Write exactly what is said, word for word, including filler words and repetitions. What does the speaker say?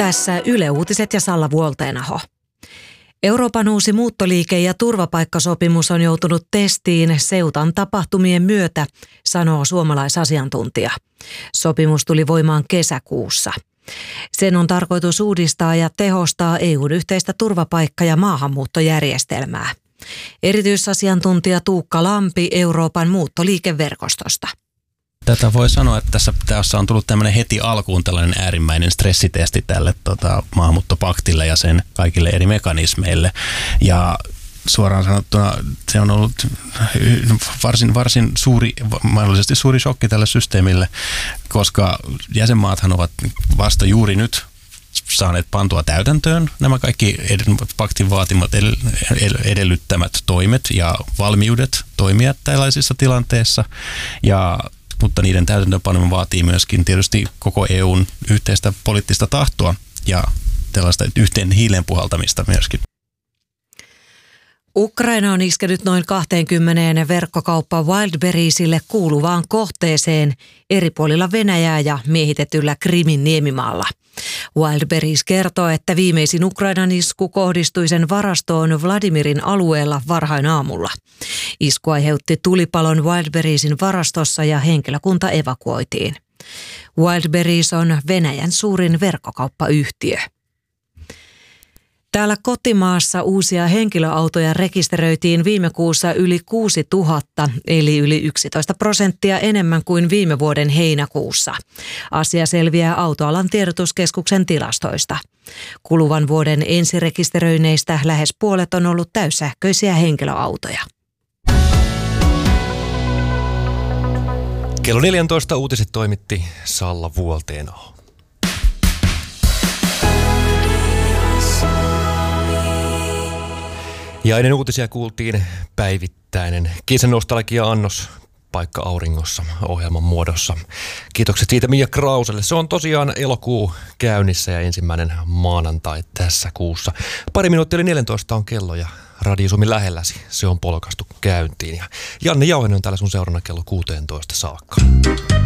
Tässä Yle Uutiset ja Salla Vuolteenaho. Euroopan uusi muuttoliike- ja turvapaikkasopimus on joutunut testiin Ceutan tapahtumien myötä, sanoo suomalaisasiantuntija. Sopimus tuli voimaan kesäkuussa. Sen on tarkoitus uudistaa ja tehostaa E U:n yhteistä turvapaikka- ja maahanmuuttojärjestelmää. Erityisasiantuntija Tuukka Lampi Euroopan muuttoliikeverkostosta. Tätä voi sanoa, että tässä, tässä on tullut tämmöinen heti alkuun tällainen äärimmäinen stressitesti tälle tota, maahanmuuttopaktille ja sen kaikille eri mekanismeille. Ja suoraan sanottuna se on ollut varsin, varsin suuri, mahdollisesti suuri shokki tälle systeemille, koska jäsenmaathan ovat vasta juuri nyt saaneet pantua täytäntöön nämä kaikki paktin vaatimat edellyttämät toimet ja valmiudet toimia tällaisissa tilanteissa. Ja mutta niiden täytäntöönpano vaatii myöskin tietysti koko E U:n yhteistä poliittista tahtoa ja tällaista yhteen hiileen puhaltamista myöskin. Ukraina on iskenyt noin kaksikymmentä verkkokauppa Wildberriesille kuuluvaan kohteeseen eri puolilla Venäjää ja miehitetyllä Krimin niemimaalla. Wildberries kertoo, että viimeisin Ukrainan isku kohdistui sen varastoon Vladimirin alueella varhain aamulla. Isku aiheutti tulipalon Wildberriesin varastossa ja henkilökunta evakuoitiin. Wildberries on Venäjän suurin verkkokauppayhtiö. Täällä kotimaassa uusia henkilöautoja rekisteröitiin viime kuussa yli kuusituhatta, eli yli yksitoista prosenttia enemmän kuin viime vuoden heinäkuussa. Asia selviää Autoalan tiedotuskeskuksen tilastoista. Kuluvan vuoden ensirekisteröinneistä lähes puolet on ollut täyssähköisiä henkilöautoja. Kello neljätoista uutiset toimitti Salla Vuolteenaho. Ja ennen uutisia kuultiin päivittäinen kesänostalgia-annos Paikka auringossa ohjelman muodossa. Kiitokset siitä Mia Krauselle. Se on tosiaan elokuu käynnissä ja ensimmäinen maanantai tässä kuussa. Pari minuuttia eli neljätoista on kello ja Radio Suomi lähelläsi. Se on polkastu käyntiin. Ja Janne Jauhinen on täällä sun seurana kello kuusitoista saakka.